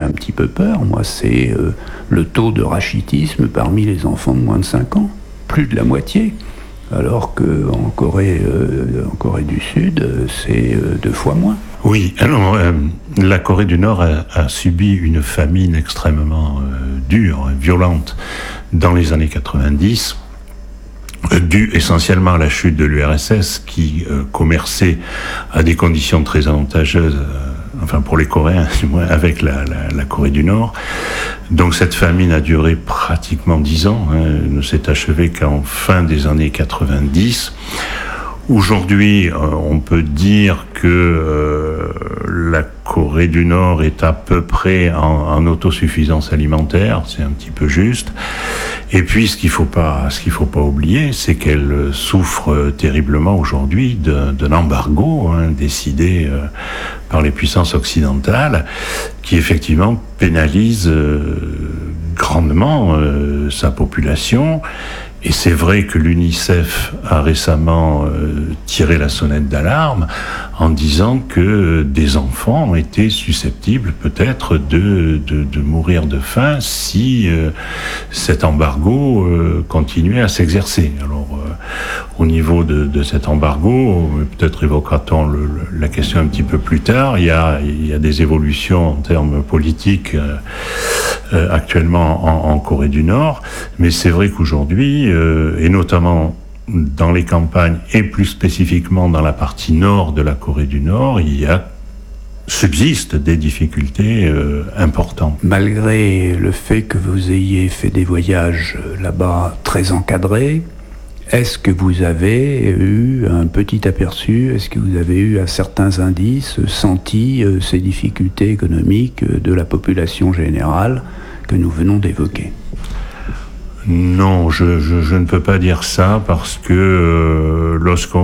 un petit peu peur, moi, c'est le taux de rachitisme parmi les enfants de moins de 5 ans. Plus de la moitié. Alors qu'en Corée du Sud, c'est 2 fois moins. Oui, alors la Corée du Nord a subi une famine extrêmement dure, violente, dans les années 90, due essentiellement à la chute de l'URSS qui commerçait à des conditions très avantageuses, enfin pour les Coréens du moins, avec la Corée du Nord. Donc cette famine a duré pratiquement 10 ans, ne s'est achevée qu'en fin des années 90. Aujourd'hui, on peut dire que la Corée du Nord est à peu près en autosuffisance alimentaire, c'est un petit peu juste. Et puis, ce qu'il faut pas oublier, c'est qu'elle souffre terriblement aujourd'hui d'un embargo décidé par les puissances occidentales, qui effectivement pénalise grandement sa population. Et c'est vrai que l'UNICEF a récemment tiré la sonnette d'alarme en disant que des enfants étaient susceptibles peut-être de mourir de faim si cet embargo continuait à s'exercer. Alors, au niveau de cet embargo, peut-être évoquera-t-on la question un petit peu plus tard. Il y a des évolutions en termes politiques actuellement en Corée du Nord, mais c'est vrai qu'aujourd'hui, et notamment dans les campagnes et plus spécifiquement dans la partie nord de la Corée du Nord, subsistent des difficultés importantes. Malgré le fait que vous ayez fait des voyages là-bas très encadrés, est-ce que vous avez eu un petit aperçu, est-ce que vous avez eu à certains indices senti ces difficultés économiques de la population générale que nous venons d'évoquer ? Non, je ne peux pas dire ça parce que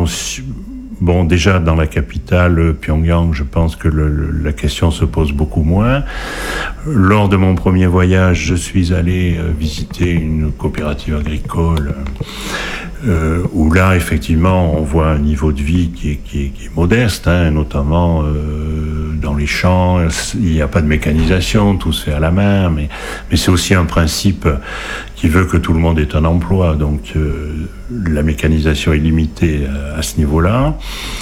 déjà dans la capitale, Pyongyang, je pense que la question se pose beaucoup moins. Lors de mon premier voyage, je suis allé visiter une coopérative agricole où là, effectivement, on voit un niveau de vie qui est modeste, notamment dans les champs. Il n'y a pas de mécanisation, tout se fait à la main, mais c'est aussi un principe qui veut que tout le monde ait un emploi. Donc, la mécanisation est limitée à ce niveau-là.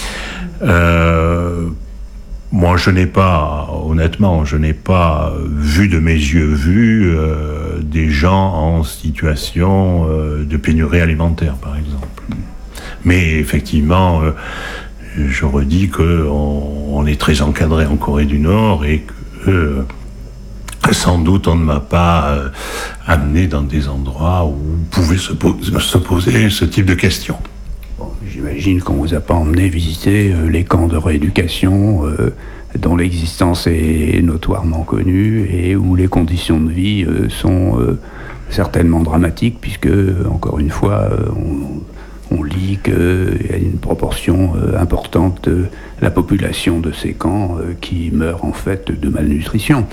Moi, honnêtement, je n'ai pas vu de mes yeux des gens en situation de pénurie alimentaire, par exemple. Mais effectivement, je redis qu'on est très encadré en Corée du Nord et que sans doute on ne m'a pas amené dans des endroits où pouvait se poser ce type de questions. Bon, j'imagine qu'on ne vous a pas emmené visiter les camps de rééducation dont l'existence est notoirement connue et où les conditions de vie sont certainement dramatiques puisque, encore une fois, on lit qu'il y a une proportion importante de la population de ces camps qui meurt en fait de malnutrition.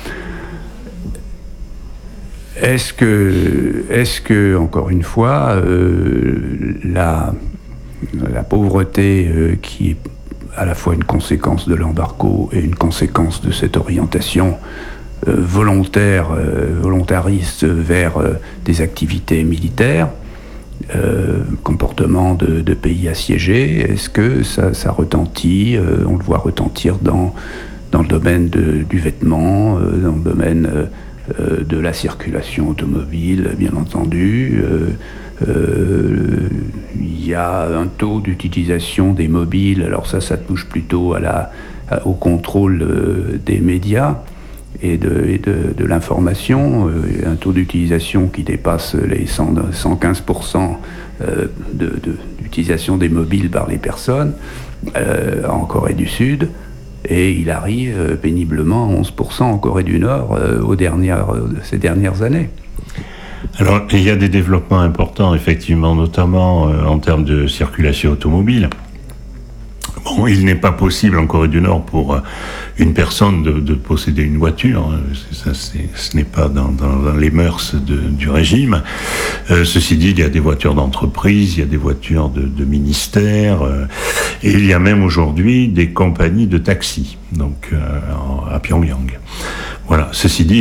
Est-ce que encore une fois, la pauvreté qui est à la fois une conséquence de l'embargo et une conséquence de cette orientation volontariste vers des activités militaires, comportement de pays assiégés, est-ce que ça retentit, on le voit retentir dans le domaine du vêtement, dans le domaine de la circulation automobile, bien entendu. Il y a un taux d'utilisation des mobiles, alors ça touche plutôt au contrôle des médias et de l'information, un taux d'utilisation qui dépasse les 115% d'utilisation des mobiles par les personnes en Corée du Sud. Et il arrive péniblement à 11% en Corée du Nord ces dernières années. Alors, il y a des développements importants, effectivement, notamment en termes de circulation automobile. Bon, il n'est pas possible en Corée du Nord pour une personne de posséder une voiture. Ce n'est pas dans les mœurs du régime. Ceci dit, il y a des voitures d'entreprise, il y a des voitures de ministères, et il y a même aujourd'hui des compagnies de taxis, donc à Pyongyang. Voilà. Ceci dit,